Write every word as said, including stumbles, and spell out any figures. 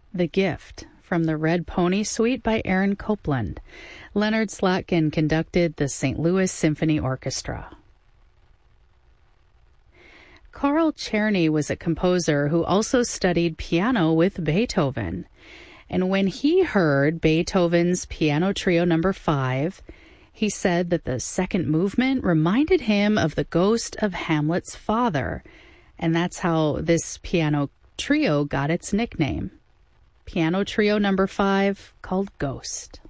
The Gift, from the Red Pony Suite by Aaron Copland. Leonard Slatkin conducted the Saint Louis Symphony Orchestra. Carl Czerny was a composer who also studied piano with Beethoven. And when he heard Beethoven's Piano Trio Number five, he said that the second movement reminded him of the ghost of Hamlet's father. And that's how this piano trio got its nickname. Piano Trio Number five, called Ghost.